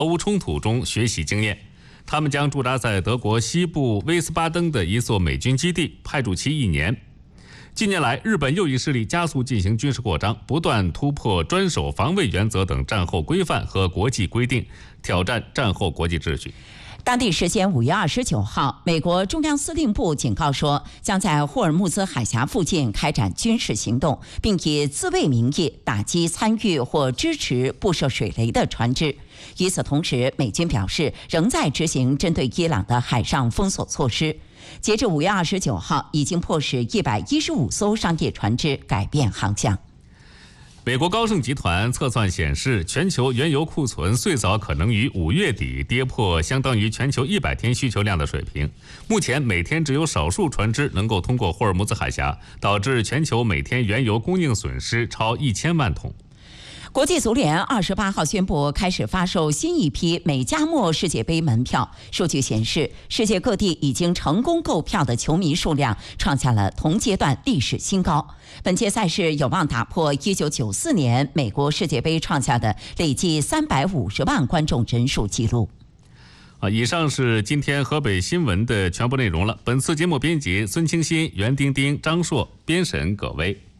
欧冲突中学习经验。他们将驻扎在德国西部威斯巴登的一所美军基地，派驻期1年。近年来，日本右翼势力加速进行军事扩张，不断突破专守防卫原则等战后规范和国际规定，挑战战后国际秩序。 当地时间5月29号，美国中央司令部警告说，将在霍尔木兹海峡附近开展军事行动，并以自卫名义打击参与或支持布设水雷的船只。与此同时，美军表示仍在执行针对伊朗的海上封锁措施。截至5月29号，已经迫使115艘商业船只改变航向。 美国高盛集团测算显示，全球原油库存最早可能于5月底跌破相当于全球100天需求量的水平。目前每天只有少数船只能够通过霍尔木兹海峡，导致全球每天原油供应损失超1000万桶。 国际足联28号宣布开始发售新一批美加墨世界杯门票。数据显示，世界各地已经成功购票的球迷数量创下了同阶段历史新高。本届赛事有望打破1994年美国世界杯创下的累计350万观众人数纪录。 以上是今天河北新闻的全部内容了。本次节目编辑孙清新、袁丁丁、张硕，编审葛威。